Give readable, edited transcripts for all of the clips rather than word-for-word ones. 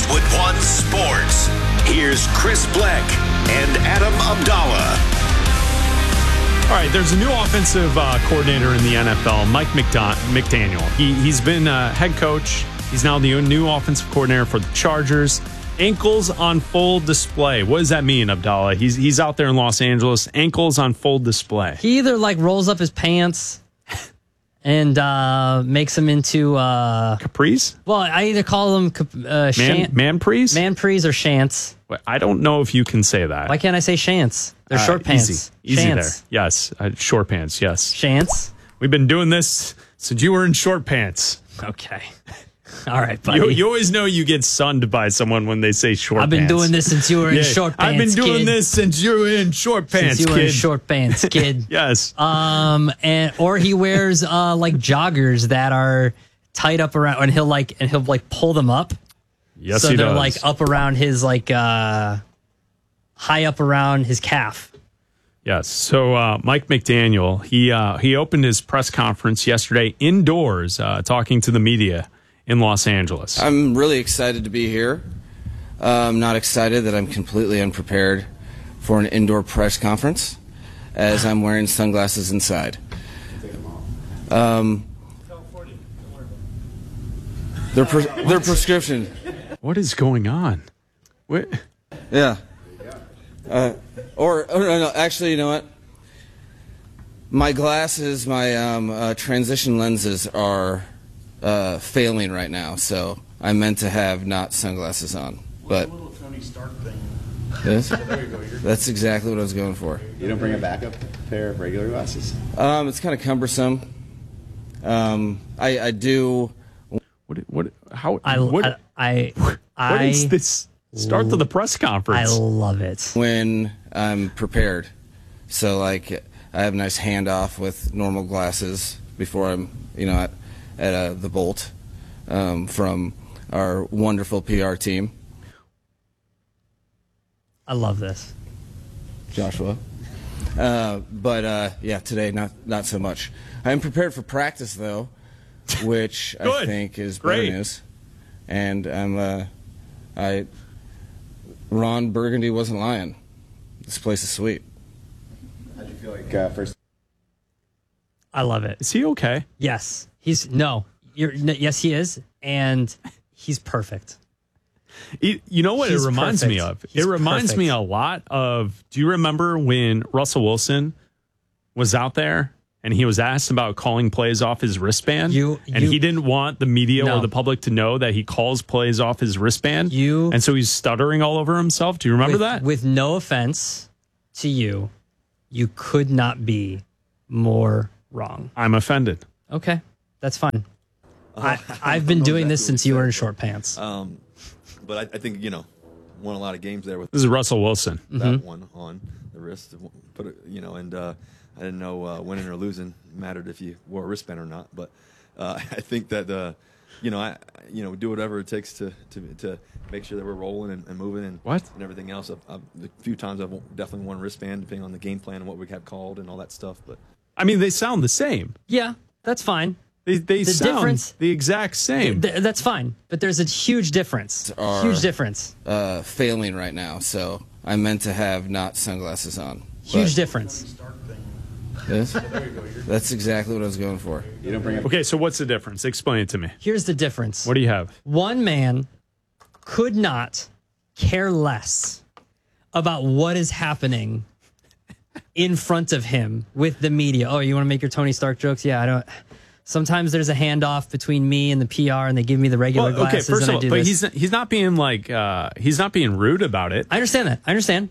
with One Sports. Here's Chris Bleck and Adam Abdallah. All right, there's a new offensive coordinator in the NFL, Mike McDaniel. He's been head coach. He's now the new offensive coordinator for the Chargers. Ankles on full display. What does that mean, Abdallah? He's out there in Los Angeles, ankles on full display. He either rolls up his pants and makes them into capris. Well, I either call them manprees, or shants. I don't know if you can say that. Why can't I say shants? They're short pants. Easy shants. there. Yes, short pants. Yes, shants. We've been doing this since you were in short pants. Okay. All right, buddy. You always know you get sunned by someone when they say short pants. I've been doing this since you were in short pants, I've been doing this since you were in short pants, since you were in short pants, kid. Yes. Or he wears joggers that are tight up around, and he'll pull them up. Yes, so he they're does. up around his high up around his calf. Yes. So Mike McDaniel, he opened his press conference yesterday indoors, talking to the media in Los Angeles. I'm really excited to be here. I'm not excited that I'm completely unprepared for an indoor press conference, as I'm wearing sunglasses inside. They're prescription. What is going on? What? Yeah. No, actually, you know what? My glasses, my transition lenses are failing right now, so I meant to have not sunglasses on. But little Tony Stark thing. Yes? There you go. That's exactly what I was going for. You don't bring a backup pair of regular glasses? It's kind of cumbersome. I do. What? How? What is this start to the press conference? I love it when I'm prepared. So I have a nice handoff with normal glasses before I'm at the Bolt from our wonderful PR team. I love this, Joshua. But today not so much. I'm prepared for practice though, which I think is better news. And Ron Burgundy wasn't lying. This place is sweet. How'd you feel like first? I love it. Is he okay? Yes, yes, he is, and he's perfect. You know what He's it reminds perfect. me of? He's it reminds perfect. me a lot of, do you remember when Russell Wilson was out there and he was asked about calling plays off his wristband? He didn't want the media or the public to know that he calls plays off his wristband. And so he's stuttering all over himself. Do you remember that? With no offense to you, you could not be more wrong. I'm offended. Okay, that's fine. I've been doing this since you were in short pants. But I think, won a lot of games there with This is Russell Wilson. that one on the wrist. Put it, and I didn't know winning or losing mattered if you wore a wristband or not. But I think that, do whatever it takes to make sure that we're rolling and moving and everything else. The few times I've definitely worn a wristband, depending on the game plan and what we have called and all that stuff. But I mean, they sound the same. Yeah, that's fine. They sound difference, the exact same. That's fine, but there's a huge difference. Huge difference. Failing right now, so I meant to have not sunglasses on. Huge difference. Yes? That's exactly what I was going for. You don't bring Okay, so what's the difference? Explain it to me. Here's the difference. What do you have? One man could not care less about what is happening in front of him with the media. Oh, you want to make your Tony Stark jokes? Yeah, I don't. Sometimes there's a handoff between me and the PR, and they give me the regular glasses. First of all, but this. he's not being he's not being rude about it. I understand that. I understand.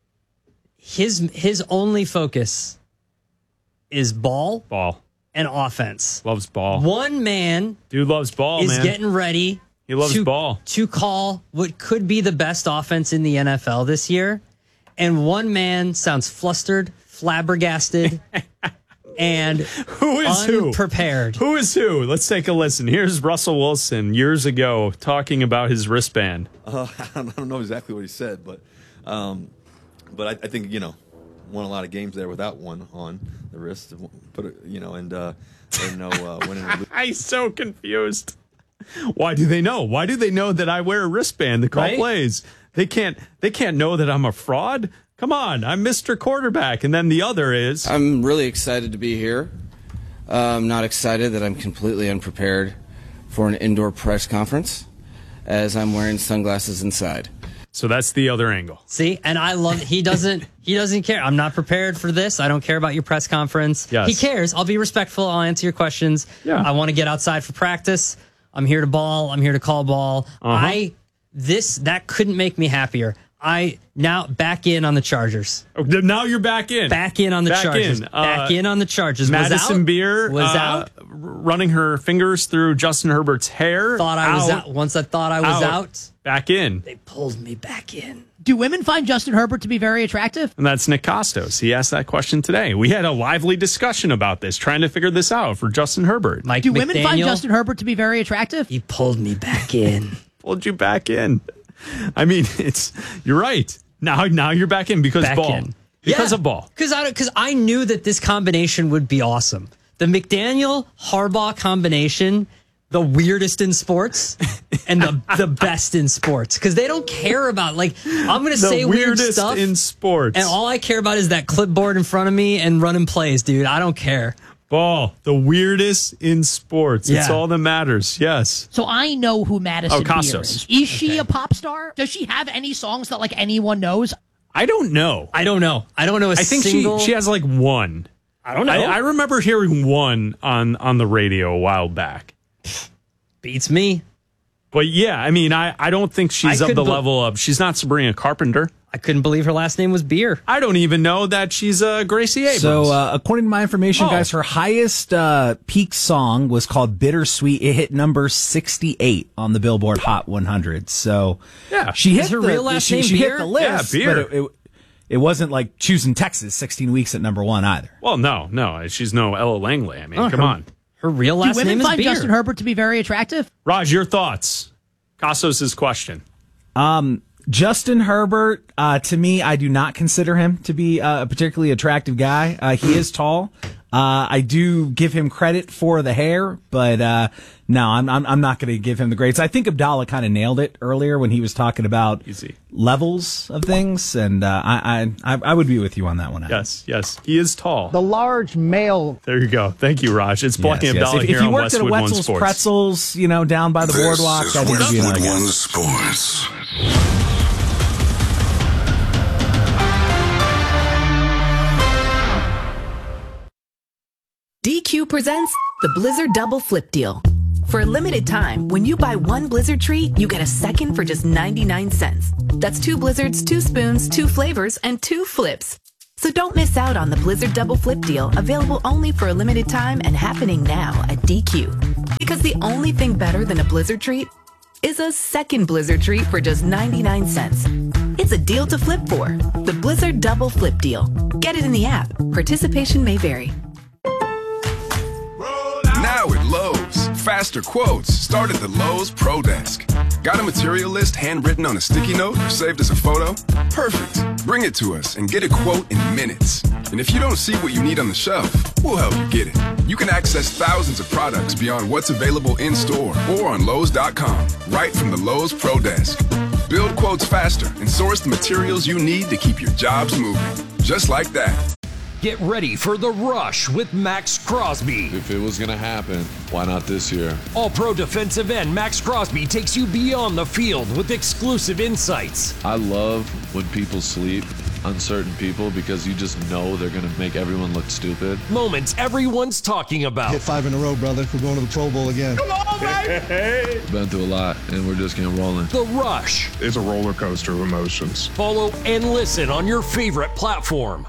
His only focus is ball, and offense. Loves ball. One man, dude, loves ball. Is man. getting ready. He loves ball to call what could be the best offense in the NFL this year, and one man sounds flustered, flabbergasted. And who is unprepared. Who is who? Let's take a listen. Here's Russell Wilson years ago talking about his wristband. I don't know exactly what he said, but I think won a lot of games there without one on the wrist. Put it, and I didn't know winning or losing. I'm so confused. Why do they know? Why do they know that I wear a wristband to call Right? plays? They can't know that I'm a fraud. Come on, I'm Mr. Quarterback. And then the other is I'm really excited to be here. I'm not excited that I'm completely unprepared for an indoor press conference, as I'm wearing sunglasses inside. so that's the other angle. See, and I love he doesn't care. I'm not prepared for this. I don't care about your press conference. Yes. He cares. I'll be respectful. I'll answer your questions. Yeah. I want to get outside for practice. I'm here to ball. I'm here to call ball. That couldn't make me happier. I now back in on the Chargers. Oh, now you're back in. Back in on the Back Chargers. in. Back in on the Chargers. Madison Beer Was out. running her fingers through Justin Herbert's hair. Thought I was out. Once I thought I was out, Back in. they pulled me back in. Do women find Justin Herbert to be very attractive? And that's Nick Costos. He asked that question today. We had a lively discussion about this, trying to figure this out for Justin Herbert. Mike Do women find McDaniel, Justin Herbert to be very attractive? He pulled me back in. Pulled you back in. I mean, you're right. Now you're back in because Back ball. in. Because of ball. Because I knew that this combination would be awesome. The McDaniel Harbaugh combination, the weirdest in sports and the best in sports. Because they don't care about, like, I'm going to say weird weirdest stuff. in sports. And all I care about is that clipboard in front of me and running plays, dude. I don't care. Ball, the weirdest in sports. It's Yeah. all that matters. Yes. So I know who Madison Beer Costos. is. Is she a pop star? Does she have any songs that like anyone knows? I don't know. I don't know a I think single. she has like one. I don't know. I remember hearing one on the radio a while back. Beats me. But yeah, I mean, I don't think she's I of the couldn't level of, she's not Sabrina Carpenter. I couldn't believe her last name was Beer. I don't even know that she's Gracie Abrams. So, according to my information, Oh. guys, her highest peak song was called Bittersweet. It hit number 68 on the Billboard Hot 100. So, Yeah. she hit Is her the, real last she, name she hit Beer? the list, Yeah, Beer. but it wasn't like choosing Texas 16 weeks at number one either. Well, no, she's no Ella Langley. I mean, come on. Her real Do last women name is find Beer. Justin Herbert to be very attractive? Raj, your thoughts? Costos' question. Justin Herbert, to me, I do not consider him to be a particularly attractive guy. He is tall. I do give him credit for the hair, but no, I'm not going to give him the grades. I think Abdallah kind of nailed it earlier when he was talking about Easy. levels of things, and I would be with you on that one. Adam. Yes, he is tall. The large male. There you go. Thank you, Raj. It's Blocking Yes, Abdallah If here you on worked Westwood at One Wetzel's Sports. Pretzels, down by the boardwalk, I think it'd be another Westwood guy. One Sports. DQ presents the Blizzard Double Flip Deal. For a limited time, when you buy one Blizzard treat, you get a second for just 99 cents. That's 2 Blizzards, 2 spoons, 2 flavors, and 2 flips. So don't miss out on the Blizzard Double Flip Deal, available only for a limited time and happening now at DQ. Because the only thing better than a Blizzard treat is a second Blizzard treat for just 99 cents. It's a deal to flip for. The Blizzard Double Flip Deal. Get it in the app. Participation may vary. Now at Lowe's, faster quotes start at the Lowe's Pro Desk. Got a material list handwritten on a sticky note or saved as a photo? Perfect. Bring it to us and get a quote in minutes. And if you don't see what you need on the shelf, we'll help you get it. You can access thousands of products beyond what's available in store or on Lowe's.com, right from the Lowe's Pro Desk. Build quotes faster and source the materials you need to keep your jobs moving. Just like that. Get ready for The Rush with Max Crosby. If it was going to happen, why not this year? All-Pro defensive end Max Crosby takes you beyond the field with exclusive insights. I love when people sleep on certain people because you just know they're going to make everyone look stupid. Moments everyone's talking about. Hit 5 in a row, brother. We're going to the Pro Bowl again. Come on, baby! Been through a lot, and we're just getting rolling. The Rush. It's a roller coaster of emotions. Follow and listen on your favorite platform.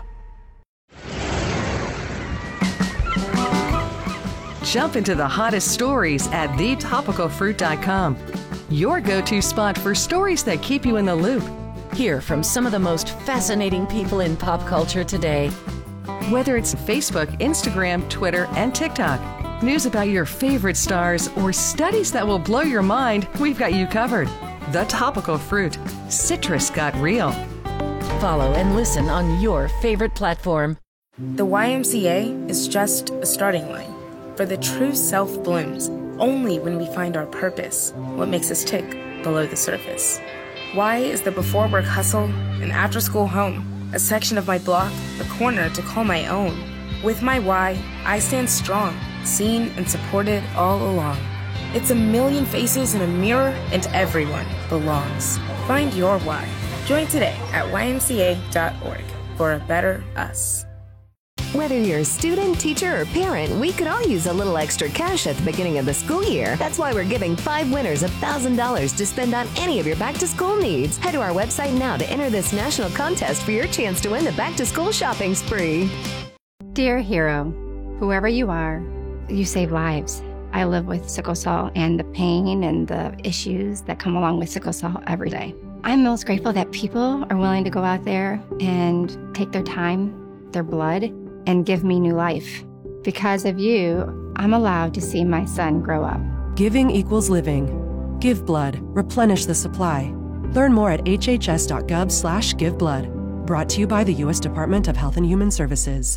Jump into the hottest stories at thetopicalfruit.com. Your go-to spot for stories that keep you in the loop. Hear from some of the most fascinating people in pop culture today. Whether it's Facebook, Instagram, Twitter, and TikTok, news about your favorite stars, or studies that will blow your mind, we've got you covered. The Topical Fruit. Citrus got real. Follow and listen on your favorite platform. The YMCA is just a starting line for the true self blooms. only when we find our purpose, what makes us tick below the surface. Why is the before work hustle an after school home, a section of my block, a corner to call my own? With my why, I stand strong, seen and supported all along. It's a million faces in a mirror, and everyone belongs. Find your why. Join today at ymca.org for a better us. Whether you're a student, teacher, or parent, we could all use a little extra cash at the beginning of the school year. That's why we're giving 5 winners $1,000 to spend on any of your back-to-school needs. Head to our website now to enter this national contest for your chance to win the back-to-school shopping spree. Dear hero, whoever you are, you save lives. I live with sickle cell and the pain and the issues that come along with sickle cell every day. I'm most grateful that people are willing to go out there and take their time, their blood, and give me new life. Because of you, I'm allowed to see my son grow up. Giving equals living. Give blood. Replenish the supply. Learn more at hhs.gov/giveblood. Brought to you by the U.S. Department of Health and Human Services.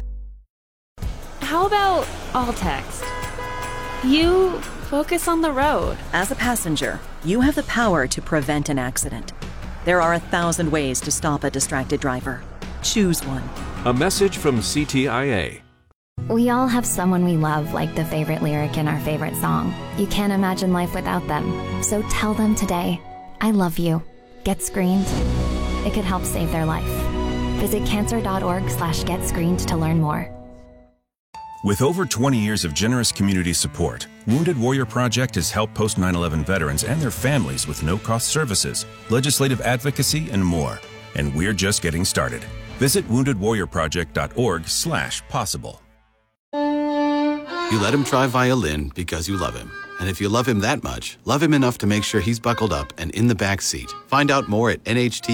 How about all text? You focus on the road. As a passenger, you have the power to prevent an accident. There are 1,000 ways to stop a distracted driver. Choose one. A message from CTIA. We all have someone we love, like the favorite lyric in our favorite song. You can't imagine life without them. So tell them today, I love you. Get screened. It could help save their life. Visit cancer.org/getscreened to learn more. With over 20 years of generous community support, Wounded Warrior Project has helped post 9/11 veterans and their families with no-cost services, legislative advocacy, and more. And we're just getting started. Visit woundedwarriorproject.org/possible. You let him try violin because you love him. And if you love him that much, love him enough to make sure he's buckled up and in the back seat. Find out more at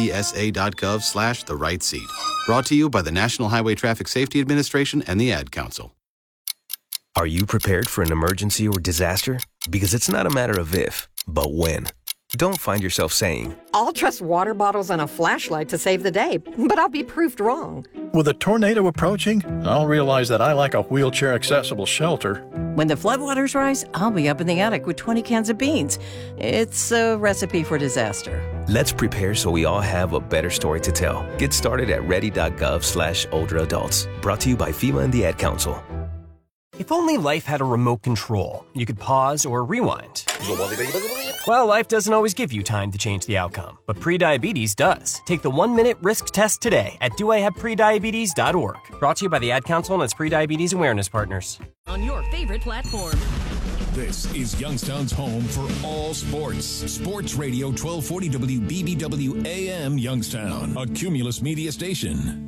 nhtsa.gov/the-right-seat. Brought to you by the National Highway Traffic Safety Administration and the Ad Council. Are you prepared for an emergency or disaster? Because it's not a matter of if, but when. Don't find yourself saying, I'll trust water bottles and a flashlight to save the day, but I'll be proved wrong. With a tornado approaching, I'll realize that I lack a wheelchair-accessible shelter. When the floodwaters rise, I'll be up in the attic with 20 cans of beans. It's a recipe for disaster. let's prepare so we all have a better story to tell. Get started at ready.gov/older-adults. Brought to you by FEMA and the Ad Council. If only life had a remote control, you could pause or rewind. Well, life doesn't always give you time to change the outcome, but prediabetes does. Take the 1-minute risk test today at doihaveprediabetes.org. Brought to you by the Ad Council and its prediabetes awareness partners. On your favorite platform. This is Youngstown's home for all sports. Sports Radio 1240 WBBW AM Youngstown, a Cumulus media station.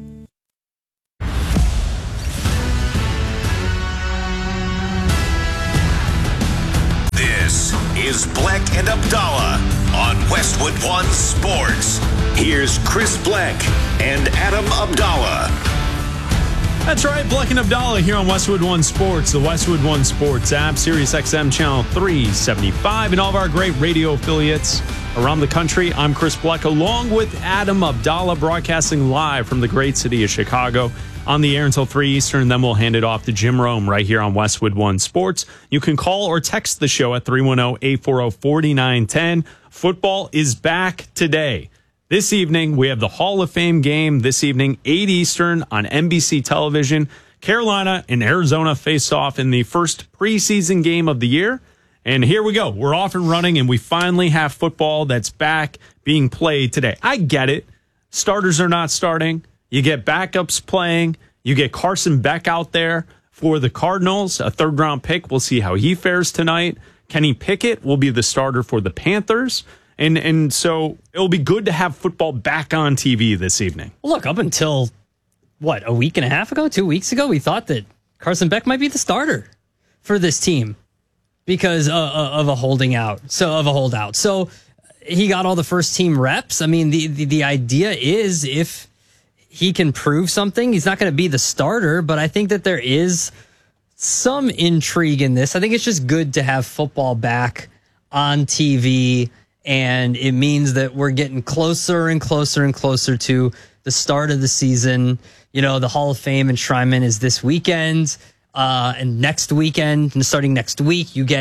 This is Black and Abdallah on Westwood One Sports. Here's Chris Black and Adam Abdallah. That's right, Black and Abdallah here on Westwood One Sports, the Westwood One Sports app, Sirius XM Channel 375, and all of our great radio affiliates around the country. I'm Chris Black, along with Adam Abdallah, broadcasting live from the great city of Chicago. On the air until 3 Eastern, then we'll hand it off to Jim Rome right here on Westwood One Sports. You can call or text the show at 310-840-4910. Football is back today. This evening, we have the Hall of Fame game this evening, 8 Eastern on NBC television. Carolina and Arizona face off in the first preseason game of the year. And here we go. We're off and running, and we finally have football that's back being played today. I get it. Starters are not starting. You get backups playing. You get Carson Beck out there for the Cardinals, a third-round pick. We'll see how he fares tonight. Kenny Pickett will be the starter for the Panthers. And so it'll be good to have football back on TV this evening. Look, up until, a week and a half ago, 2 weeks ago, we thought that Carson Beck might be the starter for this team because of a holdout. So he got all the first-team reps. I mean, the idea is if he can prove something, he's not going to be the starter, but I think that there is some intrigue in this. I think it's just good to have football back on TV, and it means that we're getting closer and closer and closer to the start of the season. You know, the Hall of Fame enshrinement is this weekend, and next weekend, and starting next week, you get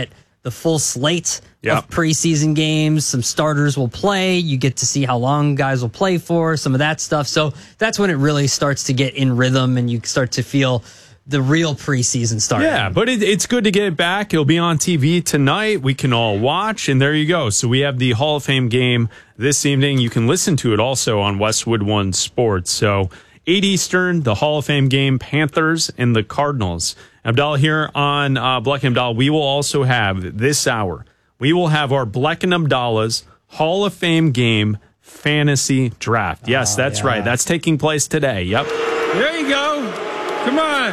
the full slate of preseason games. Some starters will play. You get to see how long guys will play for, some of that stuff. So that's when it really starts to get in rhythm and you start to feel the real preseason starting. Yeah, but it's good to get it back. It'll be on TV tonight. We can all watch, and there you go. So we have the Hall of Fame game this evening. You can listen to it also on Westwood One Sports. So 8 Eastern, the Hall of Fame game, Panthers and the Cardinals. Abdallah here on Bleck and Abdallah. We will also have this hour, we will have our Bleck and Abdallah's Hall of Fame game fantasy draft. Yes, that's right. That's taking place today. Yep. There you go. Come on.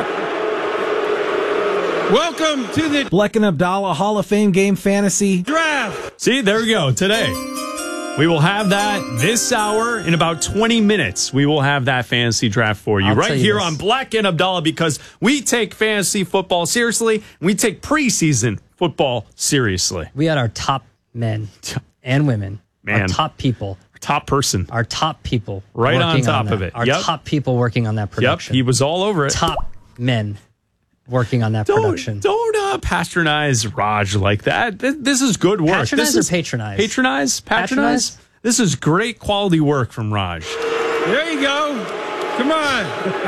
Welcome to the Bleck and Abdallah Hall of Fame game fantasy draft. See, there we go. Today. We will have that this hour in about 20 minutes. We will have that fantasy draft for you right here on Bleck and Abdallah, because we take fantasy football seriously and we take preseason football seriously. We had our top men and women, our top people, our top person, our top people right on top of it. Our top people working on that production. Yep, he was all over it. Top men working on that production. Don't patronize Raj like that. This is good work. Patronize or patronize? Patronize? This is great quality work from Raj. There you go. Come on.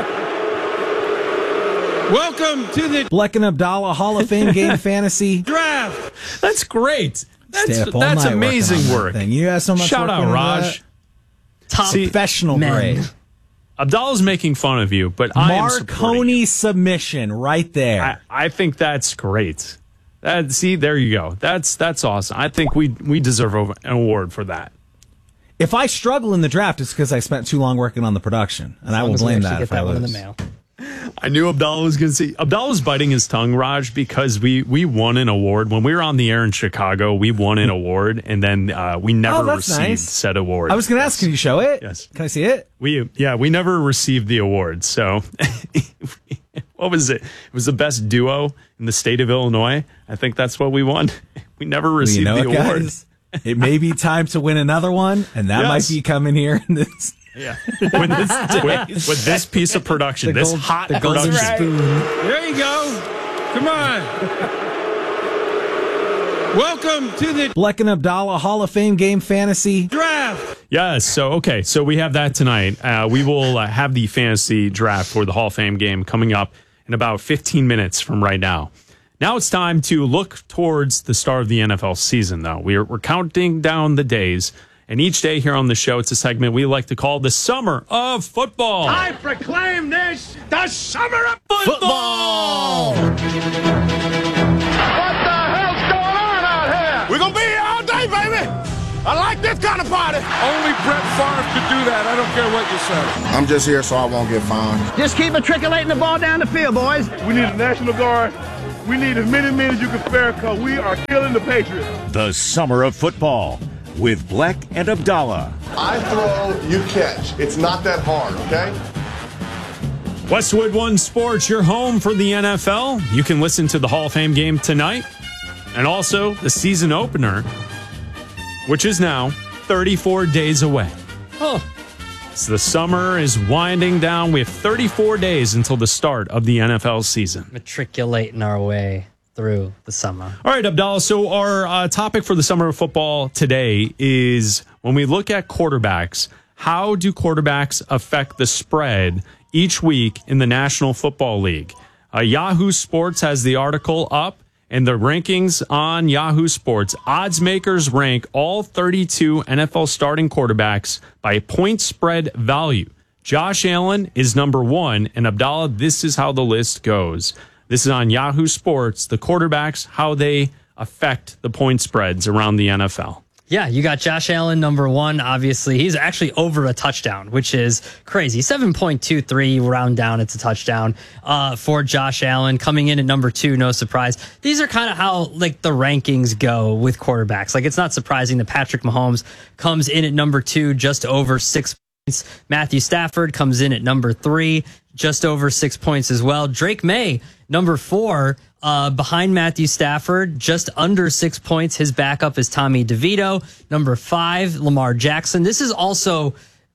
Welcome to the Bleck and Abdallah Hall of Fame game fantasy draft. That's great. That's amazing work. You have so much Shout work out, Raj. Top professional grade. Abdallah's making fun of you, but I am Marconi submission right there. I think that's great. See, there you go. That's awesome. I think we deserve an award for that. If I struggle in the draft, it's because I spent too long working on the production, and I will blame that if I lose. In the mail. I knew Abdallah was going to see. Abdallah was biting his tongue, Raj, because we won an award. When we were on the air in Chicago, we won an award, and then we never received said award. I was going to ask, can you show it? Yes. Can I see it? We never received the award. So what was it? It was the best duo in the state of Illinois. I think that's what we won. We never received the award. Guys, it may be time to win another one, and that might be coming here in this. Yeah, with this piece of production, this hot production. Spoon. There you go. Come on. Welcome to the Bleck and Abdallah Hall of Fame game fantasy draft. Yes. So we have that tonight. We will have the fantasy draft for the Hall of Fame game coming up in about 15 minutes from right now. Now it's time to look towards the start of the NFL season, though. We're counting down the days. And each day here on the show, it's a segment we like to call the Summer of Football. I proclaim this the Summer of Football! What the hell's going on out here? We're going to be here all day, baby. I like this kind of party. Only Brett Favre could do that. I don't care what you say. I'm just here so I won't get fined. Just keep matriculating the ball down the field, boys. We need a National Guard. We need as many men as you can spare because we are killing the Patriots. The Summer of Football with Bleck and Abdallah. I throw, you catch. It's not that hard, okay? Westwood One Sports, your home for the NFL. You can listen to the Hall of Fame game tonight and also the season opener, which is now 34 days away. Oh. So the summer is winding down. We have 34 days until the start of the NFL season. Matriculating our way through the summer. All right, Abdallah. So our topic for the Summer of Football today is when we look at quarterbacks, how do quarterbacks affect the spread each week in the National Football League? Yahoo Sports has the article up, and the rankings on Yahoo Sports. Odds makers rank all 32 NFL starting quarterbacks by point spread value. Josh Allen is number one, and Abdallah, this is how the list goes. This is on Yahoo Sports, the quarterbacks, how they affect the point spreads around the NFL. Yeah, you got Josh Allen, number one. Obviously, he's actually over a touchdown, which is crazy. 7.23, round down, it's a touchdown for Josh Allen. Coming in at number two, no surprise. These are kind of how like the rankings go with quarterbacks. Like, it's not surprising that Patrick Mahomes comes in at number two, just over 6 points. Matthew Stafford comes in at number three, just over 6 points as well. Drake May, number four, behind Matthew Stafford, just under 6 points. His backup is Tommy DeVito. Number five, Lamar Jackson. This is also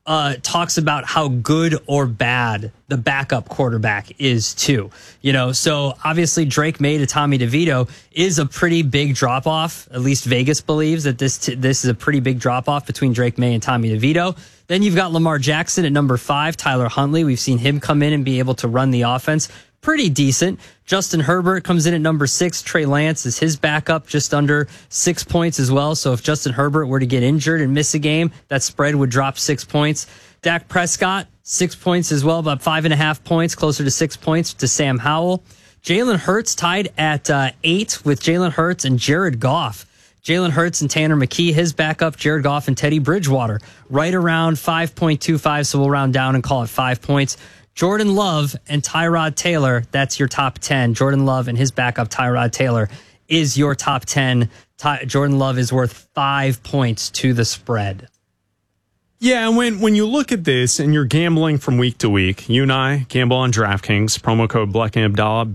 talks about how good or bad the backup quarterback is too. So obviously Drake May to Tommy DeVito is a pretty big drop off. At least Vegas believes that this is a pretty big drop off between Drake May and Tommy DeVito. Then you've got Lamar Jackson at number 5, Tyler Huntley. We've seen him come in and be able to run the offense pretty decent. Justin Herbert comes in at number 6. Trey Lance is his backup, just under 6 points as well. So if Justin Herbert were to get injured and miss a game, that spread would drop 6 points. Dak Prescott, 6 points as well, about 5.5 points, closer to 6 points to Sam Howell. Jalen Hurts tied at 8 with Jalen Hurts and Jared Goff. Jalen Hurts and Tanner McKee, his backup, Jared Goff and Teddy Bridgewater, right around 5.25, so we'll round down and call it 5 points. Jordan Love and Tyrod Taylor, that's your top 10. Jordan Love and his backup, Tyrod Taylor, is your top 10. Jordan Love is worth 5 points to the spread. Yeah, and when you look at this and you're gambling from week to week, you and I gamble on DraftKings, promo code Black and Abdallah,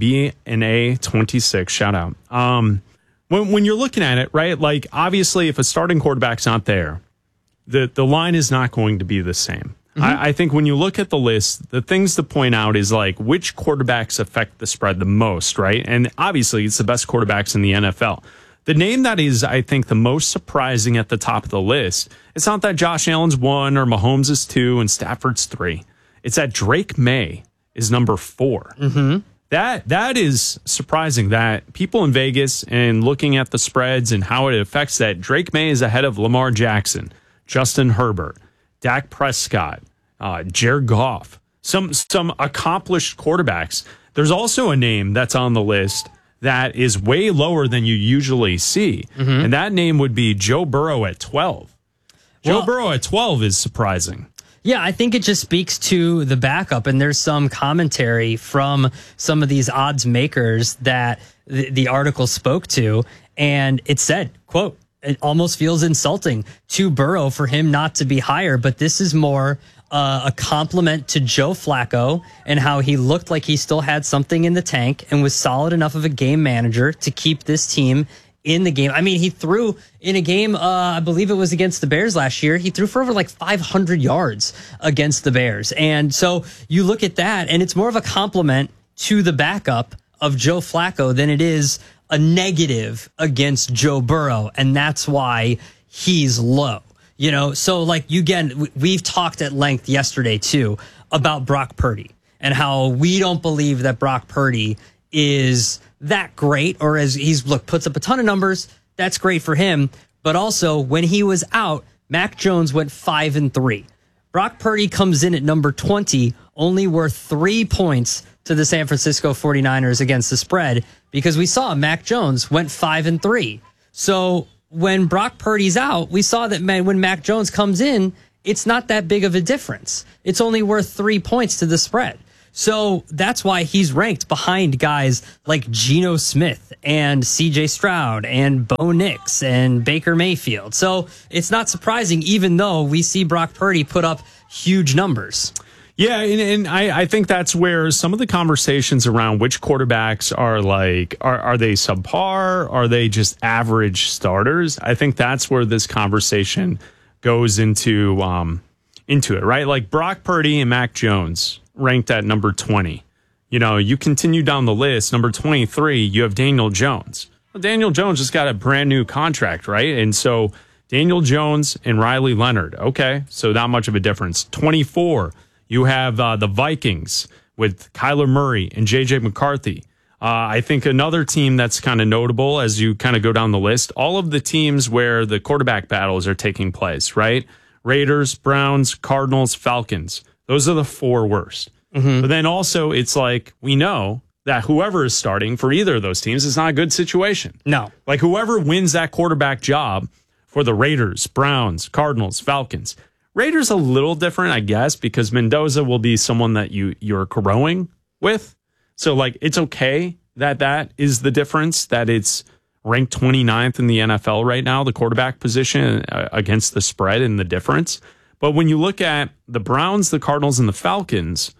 BNA26, shout out. When you're looking at it, right, like obviously if a starting quarterback's not there, the line is not going to be the same. Mm-hmm. I think when you look at the list, the things to point out is like which quarterbacks affect the spread the most, right? And obviously it's the best quarterbacks in the NFL. The name that is, I think, the most surprising at the top of the list, it's not that Josh Allen's 1 or Mahomes is 2 and Stafford's 3. It's that Drake May is number 4. Mm-hmm. That is surprising that people in Vegas and looking at the spreads and how it affects that, Drake May is ahead of Lamar Jackson, Justin Herbert, Dak Prescott, Jared Goff, some accomplished quarterbacks. There's also a name that's on the list that is way lower than you usually see, and that name would be Joe Burrow at 12. Joe Burrow at 12 is surprising. Yeah, I think it just speaks to the backup, and there's some commentary from some of these odds makers that the article spoke to, and it said, quote, it almost feels insulting to Burrow for him not to be higher, but this is more a compliment to Joe Flacco and how he looked like he still had something in the tank and was solid enough of a game manager to keep this team in the game. I mean, he threw in a game, I believe it was against the Bears last year. He threw for over like 500 yards against the Bears. And so you look at that, and it's more of a compliment to the backup of Joe Flacco than it is a negative against Joe Burrow. And that's why he's low. So like, we've talked at length yesterday too about Brock Purdy and how we don't believe that Brock Purdy is that great, or as puts up a ton of numbers. That's great for him. But also when he was out, Mac Jones went 5-3. Brock Purdy comes in at number 20, only worth 3 points to the San Francisco 49ers against the spread, because we saw Mac Jones went 5-3. So when Brock Purdy's out, we saw that when Mac Jones comes in, it's not that big of a difference. It's only worth 3 points to the spread. So that's why he's ranked behind guys like Geno Smith and CJ Stroud and Bo Nix and Baker Mayfield. So it's not surprising, even though we see Brock Purdy put up huge numbers. Yeah, and I think that's where some of the conversations around which quarterbacks are like, are they subpar? Are they just average starters? I think that's where this conversation goes into it, right? Like Brock Purdy and Mac Jones ranked at number 20. You continue down the list, number 23, you have Daniel Jones. Well, Daniel Jones just got a brand new contract, right? And so Daniel Jones and Riley Leonard, okay, so not much of a difference. 24, you have the Vikings with Kyler Murray and J.J. McCarthy. I think another team that's kind of notable as you kind of go down the list, all of the teams where the quarterback battles are taking place, right? Raiders, Browns, Cardinals, Falcons. Those are the 4 worst. Mm-hmm. But then also it's like we know that whoever is starting for either of those teams is not a good situation. No. Like whoever wins that quarterback job for the Raiders, Browns, Cardinals, Falcons. Raiders a little different, I guess, because Mendoza will be someone that you're growing with. So, like, it's okay that is the difference, that it's ranked 29th in the NFL right now, the quarterback position against the spread and the difference. But when you look at the Browns, the Cardinals, and the Falcons,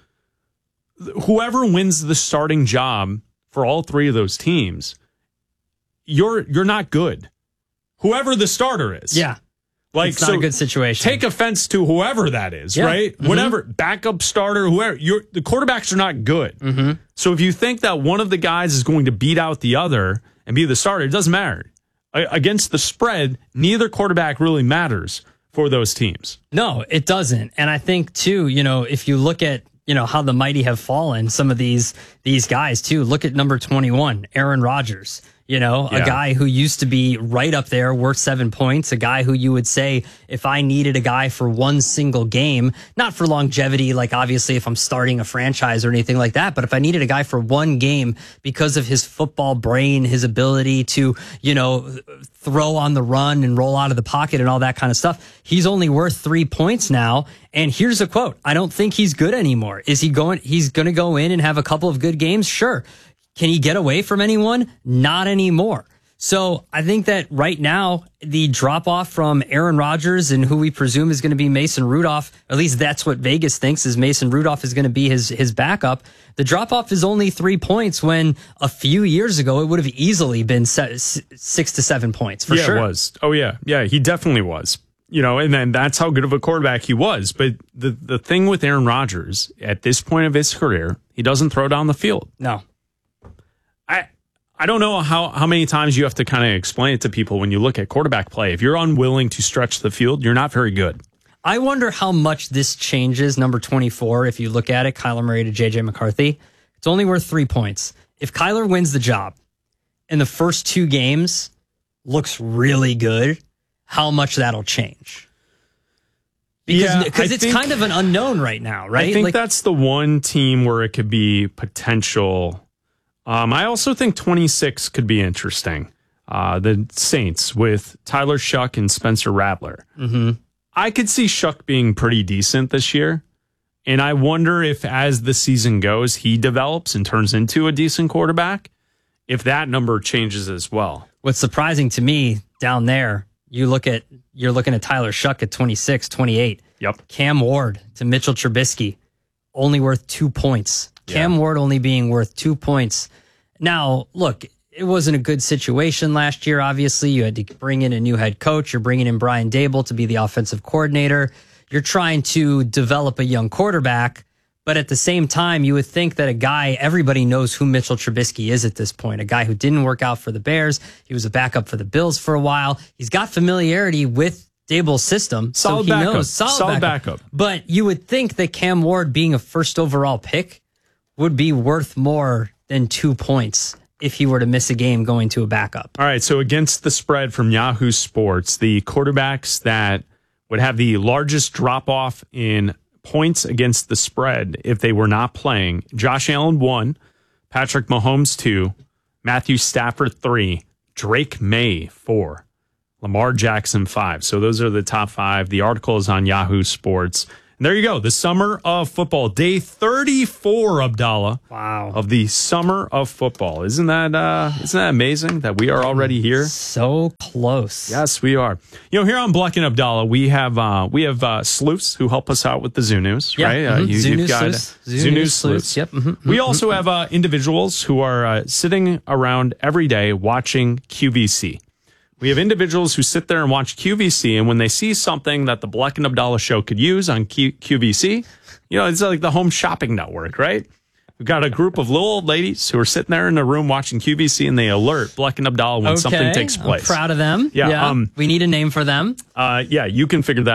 whoever wins the starting job for all 3 of those teams, you're not good. Whoever the starter is. Yeah. Like, it's not a good situation. Take offense to whoever that is, right? Mm-hmm. Whatever, backup starter, whoever. The quarterbacks are not good. Mm-hmm. So if you think that one of the guys is going to beat out the other and be the starter, it doesn't matter. Against the spread, neither quarterback really matters for those teams. No, it doesn't. And I think, too, if you look at, how the mighty have fallen, some of these guys, too. Look at number 21, Aaron Rodgers. A guy who used to be right up there, worth 7 points, a guy who you would say, if I needed a guy for one single game, not for longevity, like obviously if I'm starting a franchise or anything like that, but if I needed a guy for one game because of his football brain, his ability to, throw on the run and roll out of the pocket and all that kind of stuff, he's only worth 3 points now. And here's a quote. I don't think he's good anymore. He's going to go in and have a couple of good games? Sure. Can he get away from anyone? Not anymore. So I think that right now, the drop off from Aaron Rodgers and who we presume is going to be Mason Rudolph, at least that's what Vegas thinks is Mason Rudolph is going to be his backup. The drop off is only 3 points when a few years ago it would have easily been 6 to 7 points for sure. Yeah, it was. Oh, yeah. Yeah, he definitely was. And then that's how good of a quarterback he was. But the thing with Aaron Rodgers at this point of his career, he doesn't throw down the field. No. I don't know how many times you have to kind of explain it to people when you look at quarterback play. If you're unwilling to stretch the field, you're not very good. I wonder how much this changes number 24. If you look at it, Kyler Murray to JJ McCarthy, it's only worth 3 points. If Kyler wins the job and the first 2 games looks really good, how much that'll change? Because it's kind of an unknown right now, right? I think that's the one team where it could be potential. I also think 26 could be interesting. The Saints with Tyler Shuck and Spencer Rattler. Mm-hmm. I could see Shuck being pretty decent this year. And I wonder if as the season goes, he develops and turns into a decent quarterback, if that number changes as well. What's surprising to me down there, you're looking at Tyler Shuck at 26, 28. Yep. Cam Ward to Mitchell Trubisky, only worth 2 points. Yeah. Cam Ward only being worth 2 points. Now, look, it wasn't a good situation last year. Obviously, you had to bring in a new head coach. You're bringing in Brian Daboll to be the offensive coordinator. You're trying to develop a young quarterback. But at the same time, you would think that a guy, everybody knows who Mitchell Trubisky is at this point, a guy who didn't work out for the Bears. He was a backup for the Bills for a while. He's got familiarity with Daboll's system. Solid so he backup. knows. Solid backup. But you would think that Cam Ward being a first overall pick would be worth more than 2 points if he were to miss a game going to a backup. All right, so against the spread from Yahoo Sports, the quarterbacks that would have the largest drop-off in points against the spread if they were not playing, Josh Allen 1, Patrick Mahomes 2, Matthew Stafford 3, Drake May 4, Lamar Jackson 5. So those are the top 5. The article is on Yahoo Sports. And there you go. The summer of football. Day 34, Abdallah. Wow. Of the summer of football. Isn't that amazing that we are already here? So close. Yes, we are. Here on Bleck and Abdallah, we have sleuths who help us out with the Zoo News, right? Mm-hmm. You've got Zoo News sleuths. Yep. Mm-hmm. We also have individuals who are sitting around every day watching QVC. We have individuals who sit there and watch QVC, and when they see something that the Bleck and Abdallah show could use on QVC, it's like the home shopping network, right? We've got a group of little old ladies who are sitting there in a room watching QVC, and they alert Bleck and Abdallah when something takes place. I'm proud of them. Yeah. We need a name for them. You can figure that